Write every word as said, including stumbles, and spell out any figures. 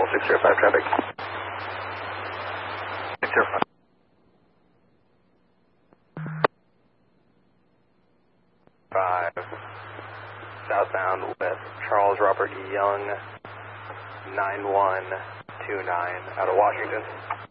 six zero five traffic. six zero five. Five. Southbound with Charles Robert Young, nine one two nine, out of Washington.